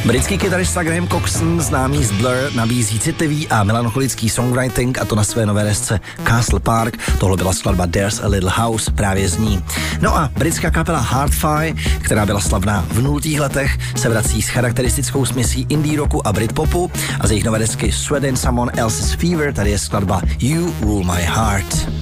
Britský kytarista Graham Coxon, známý z Blur, nabízí citlivý a melancholický songwriting, a to na své nové desce Castle Park. Tohle byla skladba There's a Little House, právě z ní. No a britská kapela Hardfi, která byla slavná v 0. letech, se vrací s charakteristickou směsí indie rocku a britpopu, a z jejich nové desky Sweat and Someone Else's Fever tady je skladba You Rule My Heart.